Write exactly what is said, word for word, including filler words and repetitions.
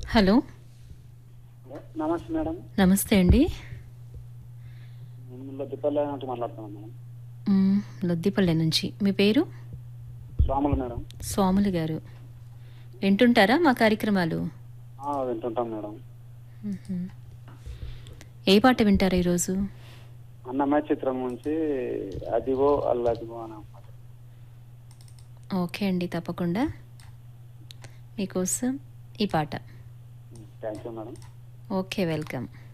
Hello. నమస్తే madam. నమస్తే అండి. నేను లొద్దిపల్లి నుంచి మాట్లాడుతున్నాను మేడం. మ్, లొద్దిపల్లె నుంచి. మీ పేరు? స్వాములు మేడం. స్వాములు గారు. వింటుంటారా మా కార్యక్రమాలు? ఆ, వింటుంటాం మేడం. మ్హూ. ఏ పాట వింటారా ఈరోజు? అన్నమయ్య చిత్రం నుంచి అదిగో అల్లదిగో అనే పాట. ఓకే అండి, తప్పకుండా మీకోసం ఈ పాట. Thank you madam. Okay, welcome.